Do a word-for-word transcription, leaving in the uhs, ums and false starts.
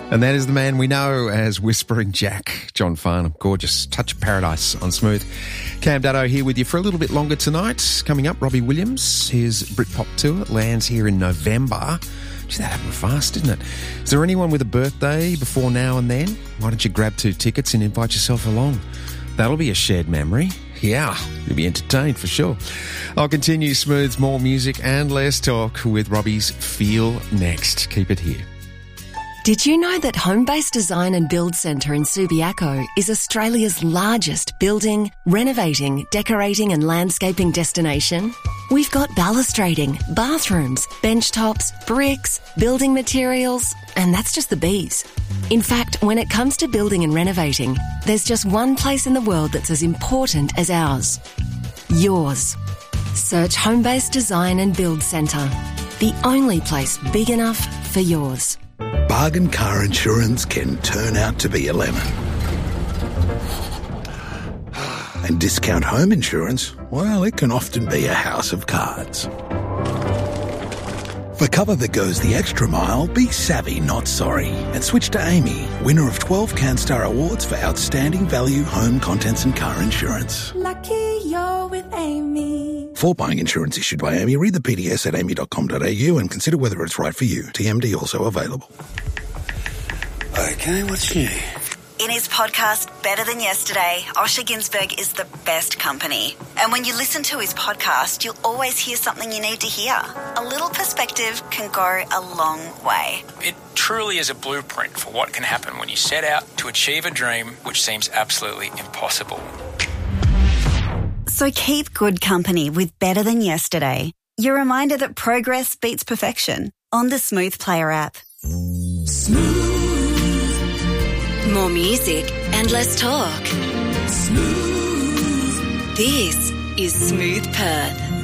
And that is the man we know as Whispering Jack, John Farnham. Gorgeous. Touch of paradise on Smooth. Cam Dutto here with you for a little bit longer tonight. Coming up, Robbie Williams. His Britpop tour lands here in November. Gee, that happened fast, didn't it? Is there anyone with a birthday before now and then? Why don't you grab two tickets and invite yourself along? That'll be a shared memory. Yeah, you'll be entertained for sure. I'll continue Smooth's more music and less talk with Robbie's Feel next. Keep it here. Did you know that Homebase Design and Build Centre in Subiaco is Australia's largest building, renovating, decorating and landscaping destination? We've got balustrading, bathrooms, bench tops, bricks, building materials, and that's just the bees. In fact, when it comes to building and renovating, there's just one place in the world that's as important as ours. Yours. Search Homebase Design and Build Centre. The only place big enough for yours. Bargain car insurance can turn out to be a lemon. And discount home insurance, well, it can often be a house of cards. For cover that goes the extra mile, be savvy, not sorry. And switch to Amy, winner of twelve CanStar Awards for outstanding value home contents and car insurance. Lucky you're with Amy. For buying insurance issued by Amy, read the P D S at amy dot com dot a u and consider whether it's right for you. T M D also available. Okay, what's new? In his podcast, Better Than Yesterday, Osher Günsberg is the best company. And when you listen to his podcast, you'll always hear something you need to hear. A little perspective can go a long way. It truly is a blueprint for what can happen when you set out to achieve a dream which seems absolutely impossible. So keep good company with Better Than Yesterday. Your reminder that progress beats perfection on the Smooth Player app. Smooth. More music and less talk. Smooth. This is Smooth Perth.